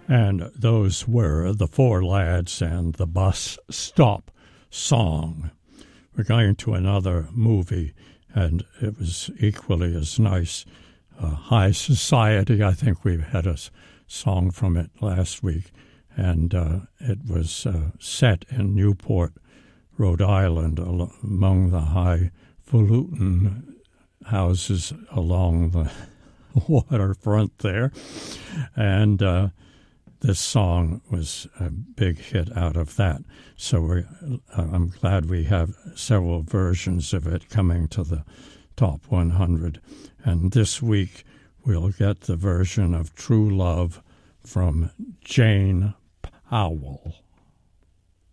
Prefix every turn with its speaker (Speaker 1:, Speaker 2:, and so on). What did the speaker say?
Speaker 1: And those were the Four Lads and the Bus Stop Song. We're going to another movie, and it was equally as nice. High Society, I think we had a song from it last week, and it was set in Newport, Rhode Island, among the highfalutin houses along the waterfront there. And this song was a big hit out of that. So I'm glad we have several versions of it coming to the Top 100. And this week we'll get the version of True Love from Jane Powell.